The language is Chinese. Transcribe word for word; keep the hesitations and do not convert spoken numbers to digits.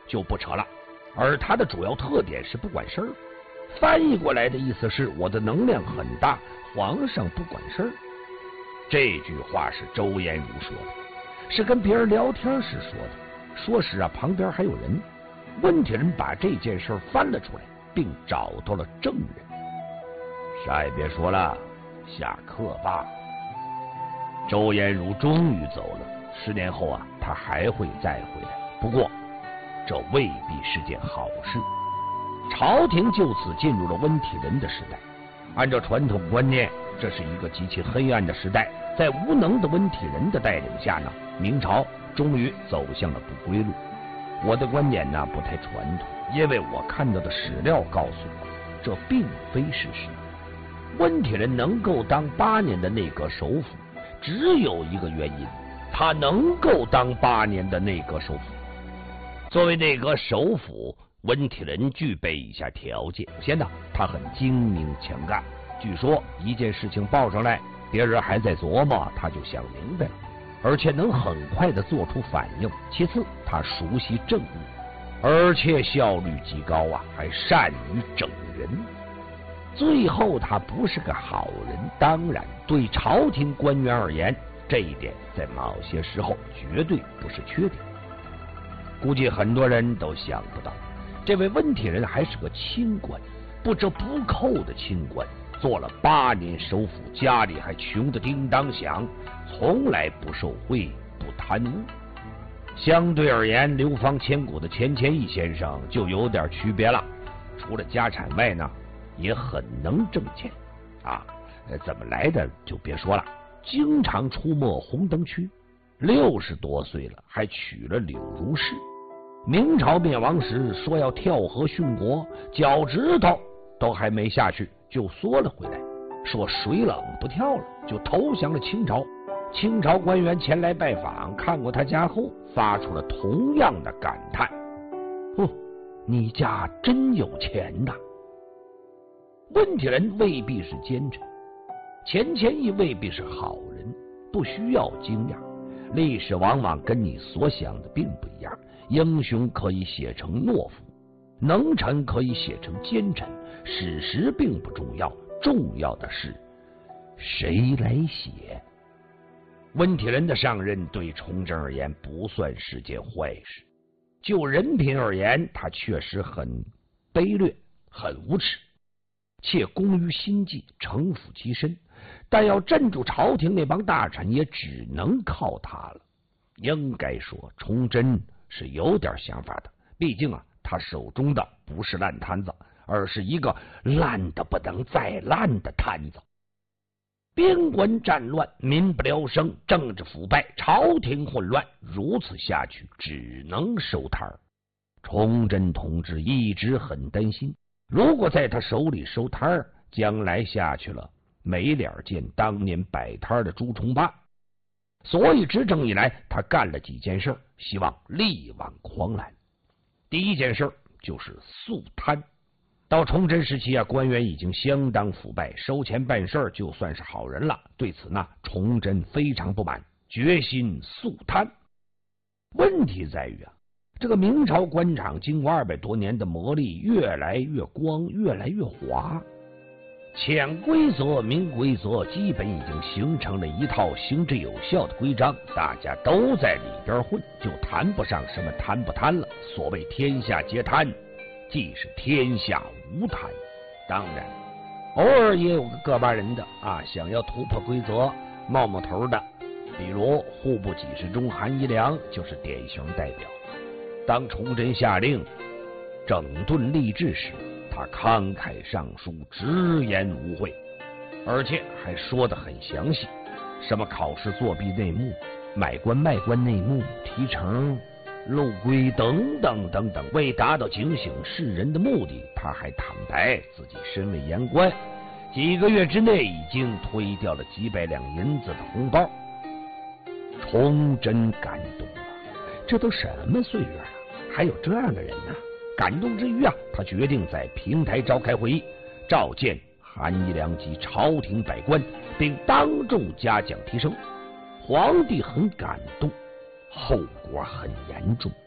就不扯了，而它的主要特点是不管事儿。翻译过来的意思是我的能量很大，皇上不管事儿。这句话是周延儒说的，是跟别人聊天时说的。说时啊，旁边还有人。温铁人把这件事翻了出来，并找到了证人。啥也别说了，下课吧。周延儒终于走了。十年后啊，他还会再回来。不过，这未必是件好事。朝廷就此进入了温体仁的时代。按照传统观念，这是一个极其黑暗的时代。在无能的温体仁的带领下呢，明朝终于走向了不归路。我的观点呢不太传统，因为我看到的史料告诉我，这并非事实。温体仁能够当八年的内阁首辅，只有一个原因，他能够当八年的内阁首辅。作为内阁首辅，温体仁具备以下条件：首先呢，他很精明强干。据说一件事情报上来，别人还在琢磨，他就想明白了，而且能很快的做出反应。其次，他熟悉政务，而且效率极高啊，还善于整人。最后，他不是个好人。当然，对朝廷官员而言，这一点在某些时候绝对不是缺点。估计很多人都想不到，这位温体仁还是个清官，不折不扣的清官，做了八年首辅，家里还穷得叮当响，从来不受贿不贪污。相对而言，流芳千古的钱谦益先生就有点区别了。除了家产外呢，也很能挣钱啊。怎么来的就别说了，经常出没红灯区。六十多岁了，还娶了柳如是。明朝灭亡时说要跳河殉国，脚趾头都还没下去就缩了回来，说水冷不跳了，就投降了清朝。清朝官员前来拜访，看过他家后，发出了同样的感叹：哦，你家真有钱呐！温体仁未必是奸臣，钱谦益未必是好人，不需要惊讶。历史往往跟你所想的并不一样，英雄可以写成懦夫，能臣可以写成奸臣，史实并不重要，重要的是谁来写。温体仁的上任对崇祯而言不算是件坏事，就人品而言，他确实很卑劣，很无耻，且功于心计，城府极深。但要镇住朝廷那帮大臣，也只能靠他了。应该说，崇祯是有点想法的，毕竟啊，他手中的不是烂摊子，而是一个烂的不能再烂的摊子。边关战乱，民不聊生，政治腐败，朝廷混乱，如此下去只能收摊儿。崇祯同志一直很担心，如果在他手里收摊儿，将来下去了没脸见当年摆摊的朱重八。所以执政以来，他干了几件事，希望力挽狂澜。第一件事就是肃贪。到崇祯时期啊，官员已经相当腐败，收钱办事就算是好人了。对此呢，崇祯非常不满，决心肃贪。问题在于啊，这个明朝官场经过二百多年的磨砺，越来越光，越来越滑。潜规则、明规则基本已经形成了一套行之有效的规章，大家都在里边混，就谈不上什么贪不贪了。所谓天下皆贪，即是天下无贪。当然，偶尔也有个个把人的啊，想要突破规则、冒冒头的，比如户部给事中韩一良就是典型代表。当崇祯下令整顿吏治时，他慷慨上书，直言无讳，而且还说得很详细，什么考试作弊内幕、买官卖官内幕、提成、漏规等等等等。为达到警醒世人的目的，他还坦白自己身为言官，几个月之内已经推掉了几百两银子的红包。崇祯感动了，这都什么岁月了，还有这样的人呢？感动之余啊，他决定在平台召开会议，召见韩一良及朝廷百官，并当众嘉奖提升。皇帝很感动，后果很严重。